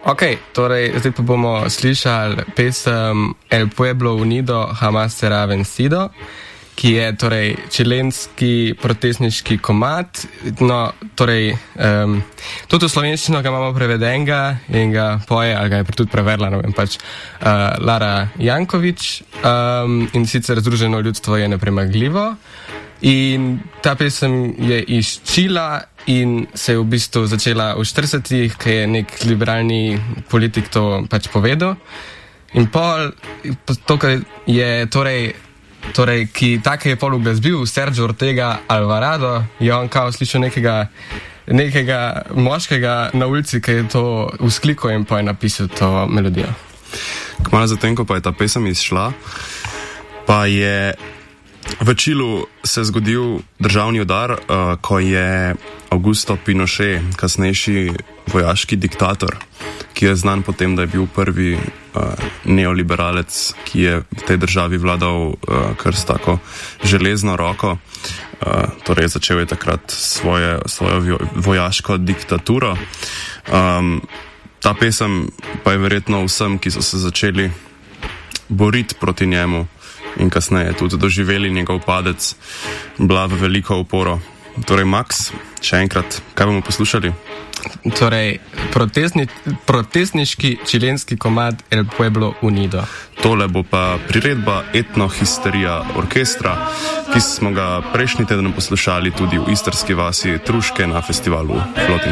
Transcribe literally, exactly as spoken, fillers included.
Ok, torej zdaj pa bomo slišali pesem El Pueblo Unido Jamás será vencido, ki je torej čilenski protestniški komad. No, torej, um, tudi v slovenščino ga imamo prevedenega in ga poje, ali ga je tudi preverila, ne vem pač, uh, Lara Jankovič, um, in sicer Združeno ljudstvo je nepremagljivo. In ta pesem je iz Čila in se je v bistvu začela v štiridesetih, ki je nek liberalni politik to pač povedal. In pol, to, kar je torej, torej ki take je pol uglasbil, Sergio Ortega Alvarado, je on kao slišal nekega, nekega moškega na ulici, ki je to vzklikal in pa je napisal to melodijo. Kmalu zatem, ko pa je ta pesem izšla, pa je v Čilu se zgodil državni udar, uh, ko je Augusto Pinochet, kasnejši vojaški diktator, ki je znan po tem, da je bil prvi uh, neoliberalec, ki je v tej državi vladal uh, kar s tako železno roko. Uh, torej začel je takrat svoje, svojo vojaško diktaturo. Um, ta pesem pa je verjetno vsem, ki so se začeli boriti proti njemu in kasneje tudi doživeli njegov padec, bila v veliko uporo. Torej, Max, še enkrat, kaj bomo poslušali? Torej, protestni, protestniški čilenski komad El Pueblo Unido. Tole bo pa priredba Etnohisterija orkestra, ki smo ga prejšnji teden poslušali tudi v istrski vasi Truške na festivalu Floating